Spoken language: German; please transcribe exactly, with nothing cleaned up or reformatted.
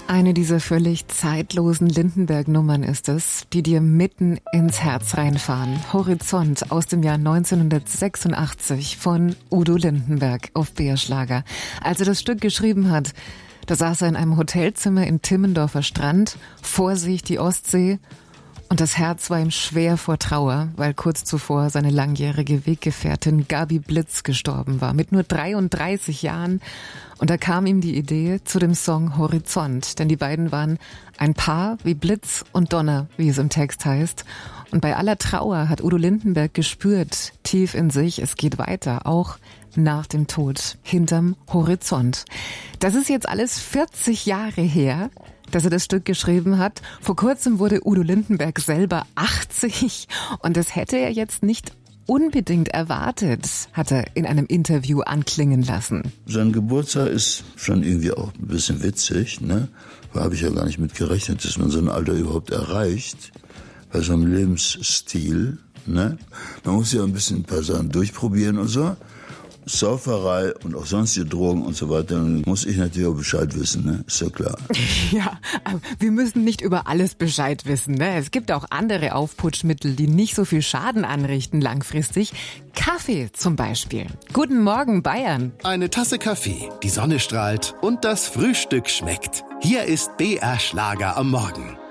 Eine dieser völlig zeitlosen Lindenberg-Nummern ist es, die dir mitten ins Herz reinfahren. Horizont aus dem Jahr neunzehnhundertsechsundachtzig von Udo Lindenberg auf B R Schlager. Als er das Stück geschrieben hat, da saß er in einem Hotelzimmer in Timmendorfer Strand, vor sich die Ostsee. Und das Herz war ihm schwer vor Trauer, weil kurz zuvor seine langjährige Weggefährtin Gabi Blitz gestorben war, mit nur dreiunddreißig Jahren. Und da kam ihm die Idee zu dem Song Horizont, denn die beiden waren ein Paar wie Blitz und Donner, wie es im Text heißt. Und bei aller Trauer hat Udo Lindenberg gespürt, tief in sich, es geht weiter, auch nach dem Tod, hinterm Horizont. Das ist jetzt alles vierzig Jahre her, dass er das Stück geschrieben hat. Vor kurzem wurde Udo Lindenberg selber achtzig und das hätte er jetzt nicht unbedingt erwartet, hat er in einem Interview anklingen lassen. Sein Geburtstag ist schon irgendwie auch ein bisschen witzig, ne? Da habe ich ja gar nicht mit gerechnet, dass man so ein Alter überhaupt erreicht, bei so einem Lebensstil, ne? Man muss ja ein bisschen ein paar Sachen durchprobieren und so. Sauferei und auch sonstige Drogen und so weiter, dann muss ich natürlich auch Bescheid wissen, ne? Ist ja klar. Ja, aber wir müssen nicht über alles Bescheid wissen, ne? Es gibt auch andere Aufputschmittel, die nicht so viel Schaden anrichten langfristig. Kaffee zum Beispiel. Guten Morgen, Bayern. Eine Tasse Kaffee, die Sonne strahlt und das Frühstück schmeckt. Hier ist B R Schlager am Morgen.